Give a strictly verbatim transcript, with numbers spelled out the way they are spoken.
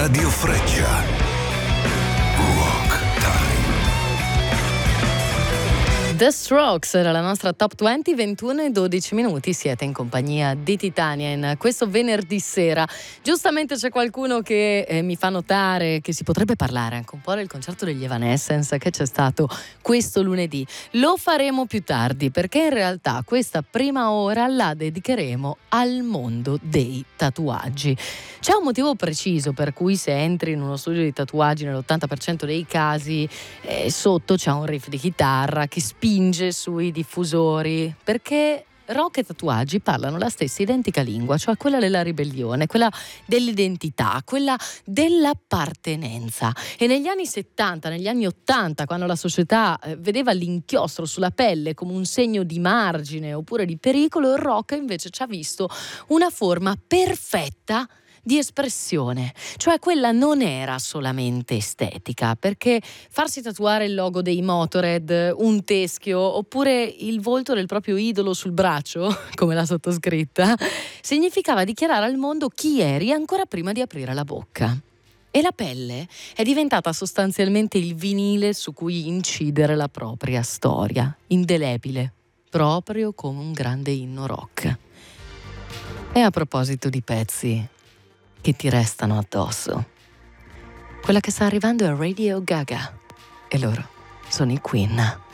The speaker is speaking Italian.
Radio Freccia. Rock Time. The Strokes era la nostra Top venti, ventuno e dodici minuti. Siete in compagnia di Titania in questo venerdì sera. Giustamente c'è qualcuno che eh, mi fa notare che si potrebbe parlare anche un po' del concerto degli Evanescence che c'è stato questo lunedì. Lo faremo più tardi, perché in realtà questa prima ora la dedicheremo al mondo dei tatuaggi. C'è un motivo preciso per cui se entri in uno studio di tatuaggi nell'ottanta per cento dei casi eh, sotto c'è un riff di chitarra che spinge sui diffusori, perché rock e tatuaggi parlano la stessa identica lingua, cioè quella della ribellione, quella dell'identità, quella dell'appartenenza. E negli anni settanta, negli anni ottanta, quando la società eh, vedeva l'inchiostro sulla pelle come un segno di margine oppure di pericolo, il rock invece ci ha visto una forma perfetta di espressione, cioè quella non era solamente estetica, perché farsi tatuare il logo dei Motorhead, un teschio oppure il volto del proprio idolo sul braccio, come la sottoscritta, significava dichiarare al mondo chi eri ancora prima di aprire la bocca. E la pelle è diventata sostanzialmente il vinile su cui incidere la propria storia, indelebile, proprio come un grande inno rock. E a proposito di pezzi che ti restano addosso, quella che sta arrivando è Radio Gaga e loro sono i Queen.